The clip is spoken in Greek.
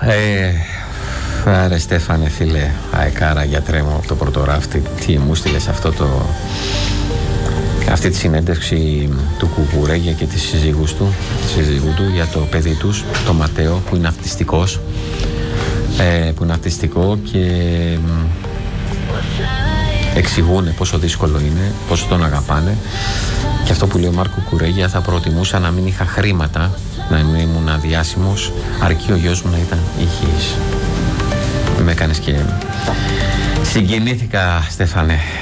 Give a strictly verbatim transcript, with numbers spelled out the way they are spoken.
Ε, άρε Στέφανε φίλε, αεκάρα γιατρέ μου από το πρωτοράφτη, τι μου στείλες αυτό το... αυτή τη συνέντευξη του Κουκουρέγια και της σύζυγους του, της σύζυγού του για το παιδί τους, το Ματέο, που είναι αυτιστικός, ε, που είναι αυτιστικό και εξηγούν πόσο δύσκολο είναι, πόσο τον αγαπάνε. Και αυτό που λέει ο Μάρκο Κουρέγια, θα προτιμούσα να μην είχα χρήματα, να μην ήμουν αδιάσημος, αρκεί ο γιος μου να ήταν υγιής. Με έκανες και συγκινήθηκα, Στέφανε.